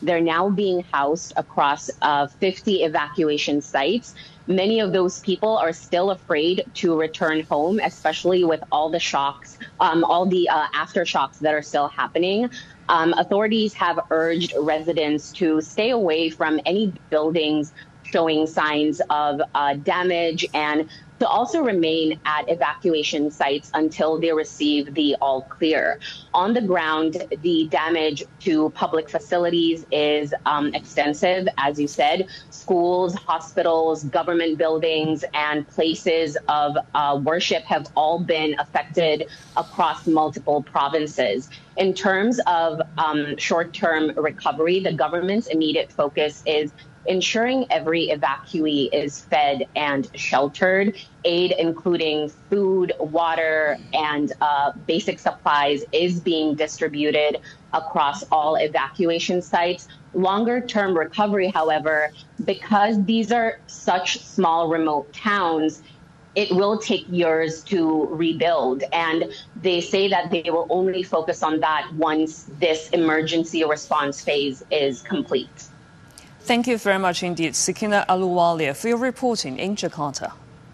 They're now being housed across 50 evacuation sites. Many of those people are still afraid to return home, especially with all the shocks, all the aftershocks that are still happening. Authorities have urged residents to stay away from any buildings showing signs of damage and to also remain at evacuation sites until they receive the all clear. On the ground, the damage to public facilities is extensive, as you said. Schools, hospitals, government buildings, and places of worship have all been affected across multiple provinces. In terms of short-term recovery, the government's immediate focus is ensuring every evacuee is fed and sheltered. Aid, including food, water, and basic supplies, is being distributed across all evacuation sites. Longer-term recovery, however, because these are such small remote towns, it will take years to rebuild. And they say that they will only focus on that once this emergency response phase is complete. Thank you very much indeed, Sakina Aluwalia, for your reporting in Jakarta.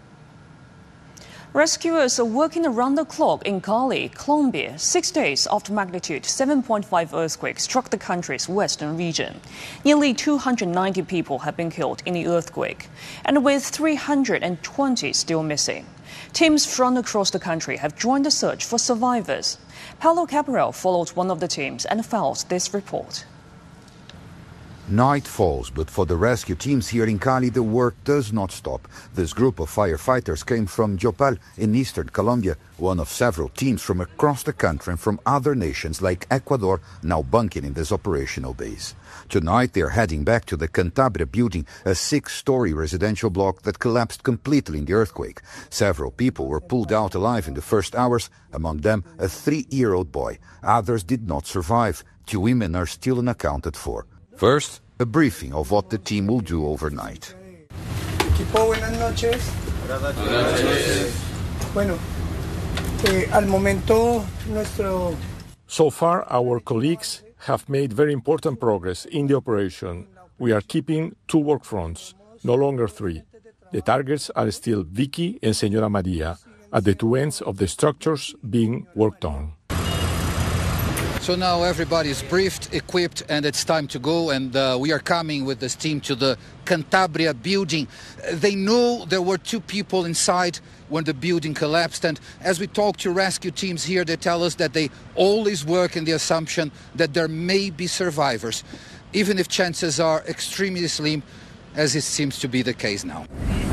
Rescuers are working around the clock in Cali, Colombia, 6 days after magnitude 7.5 earthquake struck the country's western region. Nearly 290 people have been killed in the earthquake, and with 320 still missing. Teams from across the country have joined the search for survivors. Paulo Cabral followed one of the teams and filed this report. Night falls, but for the rescue teams here in Cali, the work does not stop. This group of firefighters came from Yopal in eastern Colombia, one of several teams from across the country and from other nations like Ecuador now bunking in this operational base. Tonight they are heading back to the Cantabria building, a 6-story residential block that collapsed completely in the earthquake. Several people were pulled out alive in the first hours, among them a 3-year-old boy. Others did not survive. 2 women are still unaccounted for. First, a briefing of what the team will do overnight. Equipo, buenas noches. Buenas noches. Bueno, al momento nuestro... So far, our colleagues have made very important progress in the operation. We are keeping 2 work fronts, no longer 3. The targets are still Vicky and Señora Maria, at the 2 ends of the structures being worked on. So now everybody is briefed, equipped, and it's time to go. And we are coming with this team to the Cantabria building. They know there were 2 people inside when the building collapsed. And as we talk to rescue teams here, they tell us that they always work in the assumption that there may be survivors, even if chances are extremely slim, as it seems to be the case now.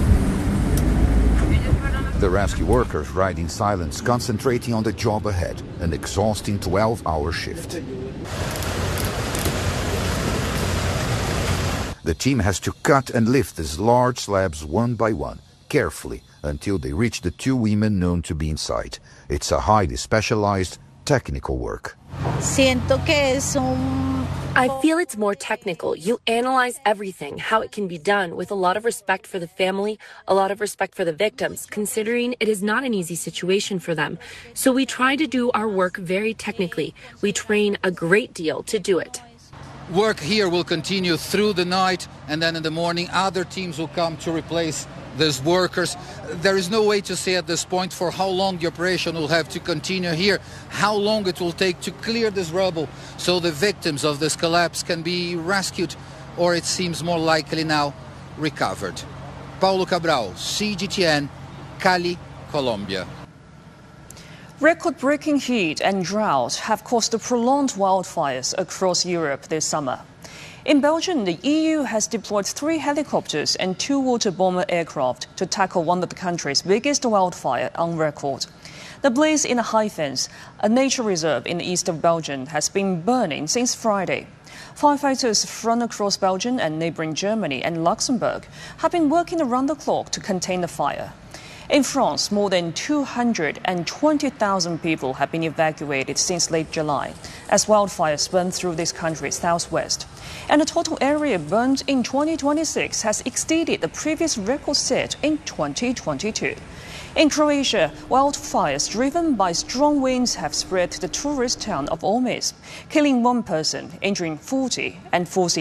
The rescue workers ride in silence, concentrating on the job ahead, an exhausting 12-hour shift. The team has to cut and lift these large slabs one by one, carefully, until they reach the 2 women known to be inside. It's a highly specialized, technical work. I feel it's more technical. You analyze everything, how it can be done, with a lot of respect for the family, a lot of respect for the victims, considering it is not an easy situation for them. So we try to do our work very technically. We train a great deal to do it. Work here will continue through the night, and then in the morning other teams will come to replace these workers. There is no way to say at this point for how long the operation will have to continue here, how long it will take to clear this rubble so the victims of this collapse can be rescued, or it seems more likely now, recovered. Paulo Cabral, CGTN, Cali, Colombia. Record-breaking heat and drought have caused prolonged wildfires across Europe this summer. In Belgium, the EU has deployed 3 helicopters and 2 water bomber aircraft to tackle one of the country's biggest wildfire on record. The blaze in Haifens, a nature reserve in the east of Belgium, has been burning since Friday. Firefighters from across Belgium and neighboring Germany and Luxembourg have been working around the clock to contain the fire. In France, more than 220,000 people have been evacuated since late July, as wildfires burn through this country's southwest. And the total area burned in 2026 has exceeded the previous record set in 2022. In Croatia, wildfires driven by strong winds have spread to the tourist town of Olmos, killing one person, injuring 40 and forcing